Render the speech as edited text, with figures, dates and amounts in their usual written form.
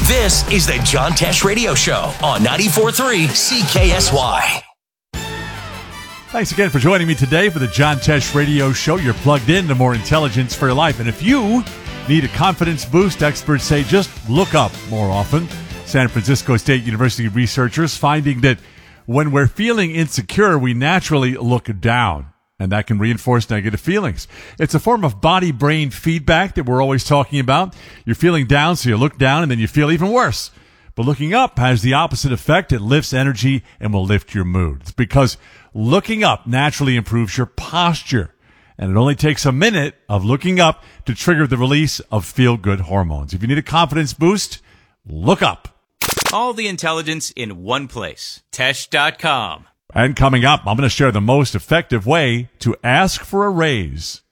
This is the John Tesh Radio Show on 94.3 CKSY. Thanks again for joining me today for the John Tesh Radio Show. You're plugged in to more intelligence for your life. And if you need a confidence boost, experts say just look up more often. San Francisco State University researchers finding that when we're feeling insecure, we naturally look down, and that can reinforce negative feelings. It's a form of body-brain feedback that we're always talking about. You're feeling down, so you look down, and then you feel even worse. But looking up has the opposite effect. It lifts energy and will lift your mood. It's because looking up naturally improves your posture. And it only takes a minute of looking up to trigger the release of feel-good hormones. If you need a confidence boost, look up. All the intelligence in one place. Tesh.com. And coming up, I'm going to share the most effective way to ask for a raise.